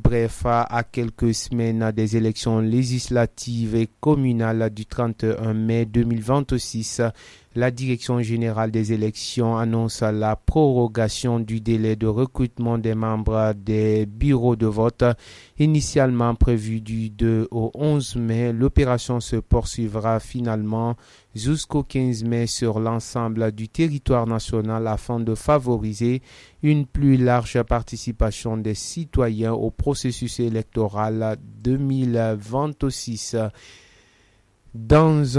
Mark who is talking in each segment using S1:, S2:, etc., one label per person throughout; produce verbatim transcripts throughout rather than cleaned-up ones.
S1: bref, à quelques semaines des élections législatives et communales du trente et un mai deux mille vingt-six, la Direction générale des élections annonce la prorogation du délai de recrutement des membres des bureaux de vote. Initialement prévu du deux au onze mai, l'opération se poursuivra finalement jusqu'au quinze mai sur l'ensemble du territoire national afin de favoriser une plus large participation des citoyens au processus électoral deux mille vingt-six. Dans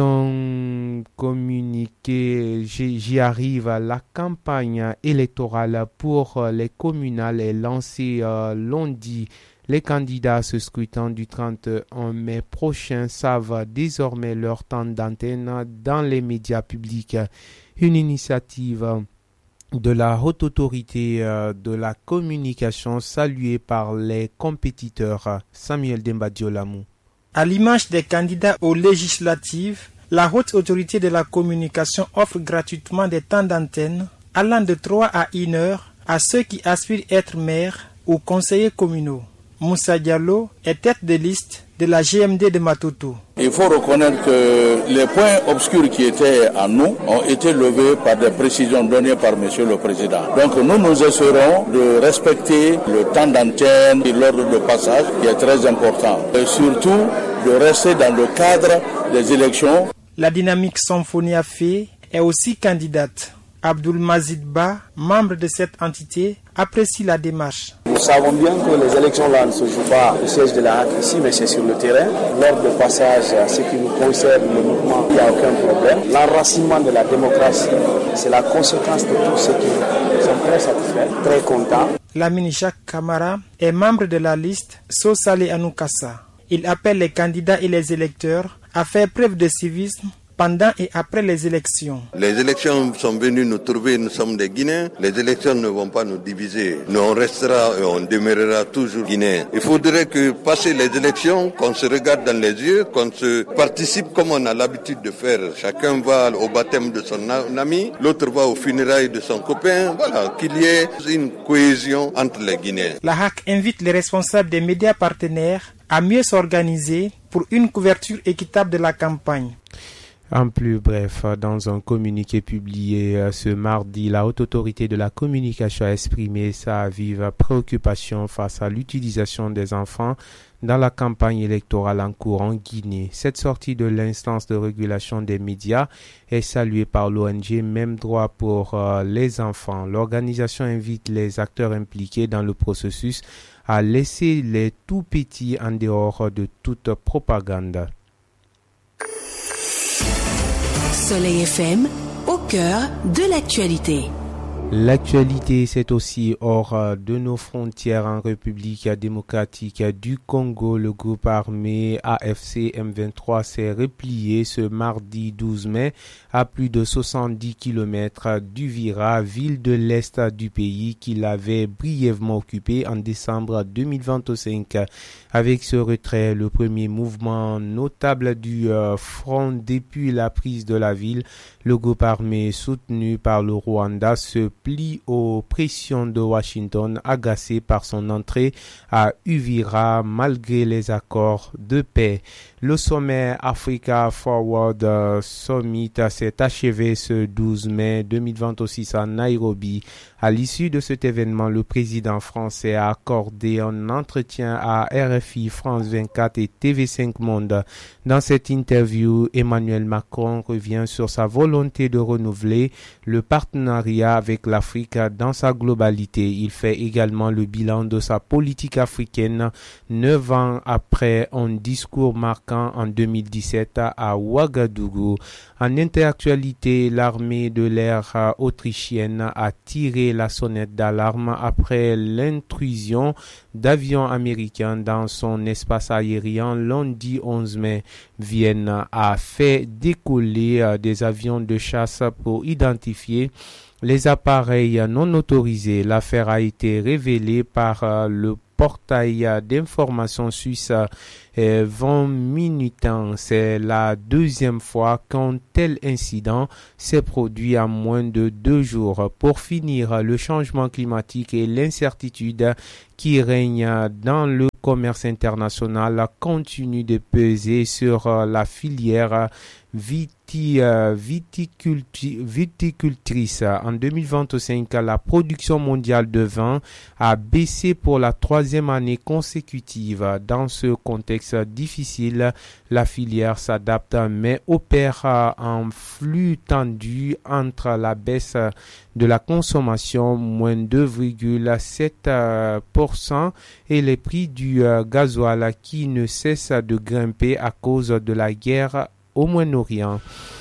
S1: un communiqué, j'y arrive, la campagne électorale pour les communales est lancée euh, lundi. Les candidats à ce scrutin du trente et un mai prochain savent désormais leur temps d'antenne dans les médias publics. Une initiative de la Haute Autorité euh, de la Communication saluée par les compétiteurs. Samuel Demba-Diolamou.
S2: À l'image des candidats aux législatives, la Haute Autorité de la Communication offre gratuitement des temps d'antenne allant de trois à une heure à ceux qui aspirent à être maires ou conseillers communaux. Moussa Diallo est tête de liste de la G M D de Matoto.
S3: Il faut reconnaître que les points obscurs qui étaient à nous ont été levés par des précisions données par Monsieur le Président. Donc nous nous assurons de respecter le temps d'antenne et l'ordre de passage qui est très important. Et surtout de rester dans le cadre des élections.
S2: La dynamique Symphonia Fé est aussi candidate. Abdul Mazid Ba, membre de cette entité, apprécie la démarche.
S4: Nous savons bien que les élections-là ne se jouent pas au siège de la H A C ici, mais c'est sur le terrain. Lors de passage, ce qui nous concerne, le mouvement, il n'y a aucun problème. L'enracinement de la démocratie, c'est la conséquence de tout ce qui nous sommes très satisfaits, très contents.
S2: Lamine Jacques Camara est membre de la liste Sosale Anoukassa. Il appelle les candidats et les électeurs à faire preuve de civisme pendant et après les élections.
S5: Les élections sont venues nous trouver, nous sommes des Guinéens. Les élections ne vont pas nous diviser. Nous, on restera et on demeurera toujours Guinéens. Il faudrait que, passer les élections, qu'on se regarde dans les yeux, qu'on se participe comme on a l'habitude de faire. Chacun va au baptême de son ami, l'autre va aux funérailles de son copain. Voilà, qu'il y ait une cohésion entre les Guinéens.
S2: La H A C invite les responsables des médias partenaires à mieux s'organiser pour une couverture équitable de la campagne.
S1: En plus bref, dans un communiqué publié ce mardi, la Haute Autorité de la Communication a exprimé sa vive préoccupation face à l'utilisation des enfants dans la campagne électorale en cours en Guinée. Cette sortie de l'instance de régulation des médias est saluée par l'O N G Même Droit pour euh, les enfants. L'organisation invite les acteurs impliqués dans le processus à laisser les tout petits en dehors de toute propagande.
S6: Soleil F M, au cœur de l'actualité.
S1: L'actualité, c'est aussi hors de nos frontières en République démocratique du Congo. Le groupe armé A F C M vingt-trois s'est replié ce mardi douze mai à plus de soixante-dix kilomètres d'Uvira, ville de l'Est du pays qu'il avait brièvement occupé en décembre deux mille vingt-cinq. Avec ce retrait, le premier mouvement notable du euh, front depuis la prise de la ville, le groupe armé soutenu par le Rwanda se plie aux pressions de Washington, agacé par son entrée à Uvira malgré les accords de paix. Le sommet Africa Forward Summit s'est achevé ce douze mai deux mille vingt-six à Nairobi. À l'issue de cet événement, le président français a accordé un entretien à R F I, France vingt-quatre et T V cinq Monde. Dans cette interview, Emmanuel Macron revient sur sa volonté de renouveler le partenariat avec l'Afrique dans sa globalité. Il fait également le bilan de sa politique africaine neuf ans après un discours marquant en deux mille dix-sept à Ouagadougou. En interactualité, l'armée de l'air autrichienne a tiré la sonnette d'alarme après l'intrusion d'avions américains dans son espace aérien lundi onze mai. Vienne a fait décoller des avions de chasse pour identifier les appareils non autorisés. L'affaire a été révélée par le portail d'information suisse vingt minutes. C'est la deuxième fois qu'un tel incident s'est produit en moins de deux jours. Pour finir, le changement climatique et l'incertitude qui règne dans le commerce international continue de peser sur la filière viti, viticulti, viticultrice. En deux mille vingt-cinq, la production mondiale de vin a baissé pour la troisième année consécutive. Dans ce contexte difficile, la filière s'adapte mais opère en flux tendu entre la baisse de la consommation, moins deux virgule sept pour cent, et les prix du gasoil qui ne cessent de grimper à cause de la guerre au Moyen-Orient.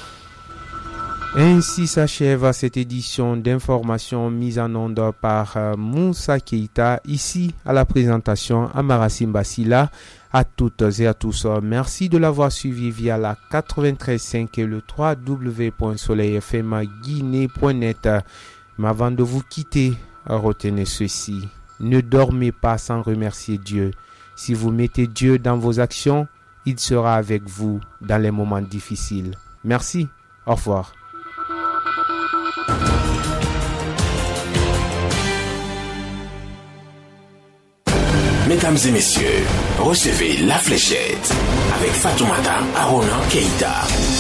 S1: Ainsi s'achève cette édition d'information mise en onde par euh, Moussa Keita. Ici, à la présentation, Amara Simbasila. À toutes et à tous, merci de l'avoir suivi via la quatre-vingt-treize virgule cinq et le w w w point soleil f m guinée point net. Mais avant de vous quitter, retenez ceci. Ne dormez pas sans remercier Dieu. Si vous mettez Dieu dans vos actions, il sera avec vous dans les moments difficiles. Merci. Au revoir.
S7: Mesdames et messieurs, recevez La Fléchette avec Fatoumata Arona Keita.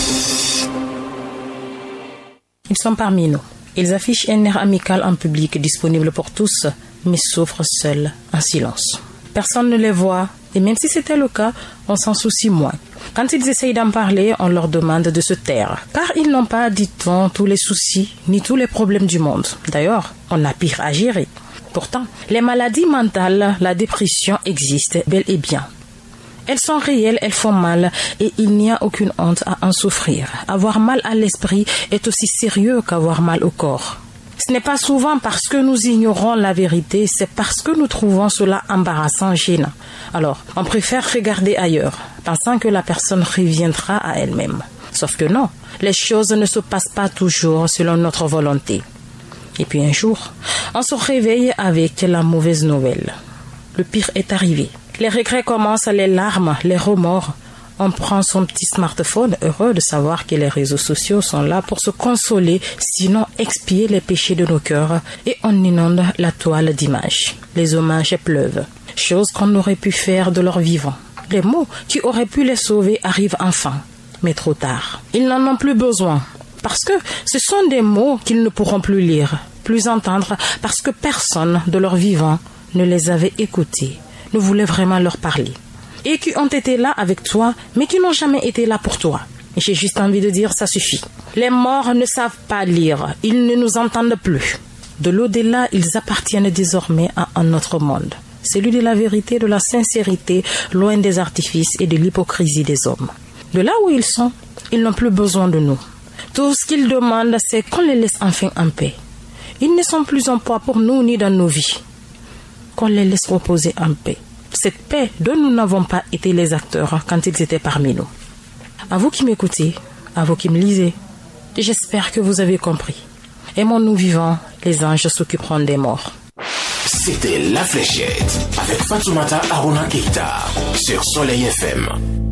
S8: Ils sont parmi nous. Ils affichent un air amical en public disponible pour tous, mais souffrent seuls en silence. Personne ne les voit, et même si c'était le cas, on s'en soucie moins. Quand ils essayent d'en parler, on leur demande de se taire, car ils n'ont pas, dit-on, tous les soucis, ni tous les problèmes du monde. D'ailleurs, on a pire à gérer. Pourtant, les maladies mentales, la dépression existent bel et bien. Elles sont réelles, elles font mal, et il n'y a aucune honte à en souffrir. Avoir mal à l'esprit est aussi sérieux qu'avoir mal au corps. Ce n'est pas souvent parce que nous ignorons la vérité, c'est parce que nous trouvons cela embarrassant, gênant. Alors, on préfère regarder ailleurs, pensant que la personne reviendra à elle-même. Sauf que non, les choses ne se passent pas toujours selon notre volonté. Et puis un jour, on se réveille avec la mauvaise nouvelle. Le pire est arrivé. Les regrets commencent, les larmes, les remords. On prend son petit smartphone, heureux de savoir que les réseaux sociaux sont là pour se consoler, sinon expier les péchés de nos cœurs, et on inonde la toile d'images. Les hommages pleuvent, chose qu'on aurait pu faire de leur vivant. Les mots qui auraient pu les sauver arrivent enfin, mais trop tard. Ils n'en ont plus besoin, parce que ce sont des mots qu'ils ne pourront plus lire, plus entendre, parce que personne de leur vivant ne les avait écoutés, ne voulait vraiment leur parler. Et qui ont été là avec toi, mais qui n'ont jamais été là pour toi. Et j'ai juste envie de dire, ça suffit. Les morts ne savent pas lire, ils ne nous entendent plus. De l'au-delà, ils appartiennent désormais à un autre monde. Celui de la vérité, de la sincérité, loin des artifices et de l'hypocrisie des hommes. De là où ils sont, ils n'ont plus besoin de nous. Tout ce qu'ils demandent, c'est qu'on les laisse enfin en paix. Ils ne sont plus en poids pour nous ni dans nos vies. Qu'on les laisse reposer en paix. Cette paix dont nous n'avons pas été les acteurs quand ils étaient parmi nous. À vous qui m'écoutez, à vous qui me lisez, j'espère que vous avez compris. Aimons-nous vivants, les anges s'occuperont des morts.
S7: C'était La Fléchette avec Fatoumata Arona Keita sur Soleil F M.